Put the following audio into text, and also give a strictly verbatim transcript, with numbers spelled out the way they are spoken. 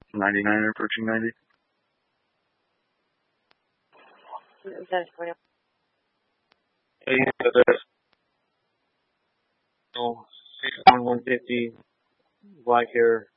ninety-nine approaching ninety. Hey, so there's no six one one fifty black hair